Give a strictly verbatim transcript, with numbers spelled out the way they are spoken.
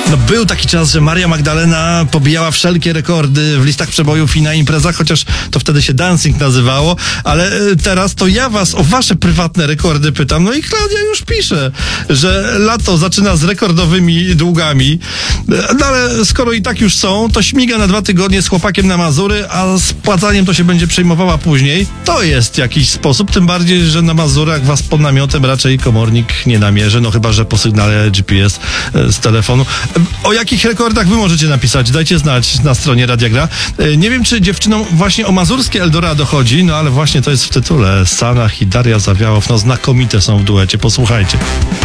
No był taki czas, że Maria Magdalena pobijała wszelkie rekordy w listach przebojów i na imprezach, chociaż to wtedy się dancing nazywało, ale teraz to ja was o wasze prywatne rekordy pytam. No i Klaudia już pisze, że lato zaczyna z rekordowymi długami, no ale skoro i tak już są, to śmiga na dwa tygodnie z chłopakiem na Mazury, a z płacaniem to się będzie przejmowała później. To jest jakiś sposób, tym bardziej, że na Mazurach was pod namiotem raczej komornik nie namierzy, no chyba że po sygnale G P S z telefonu. O jakich rekordach wy możecie napisać? Dajcie znać na stronie Radia Gra. Nie wiem, czy dziewczynom właśnie o mazurskie Eldorado chodzi, no ale właśnie to jest w tytule. Sanach i Daria Zawiałow, no znakomite są w duecie, posłuchajcie.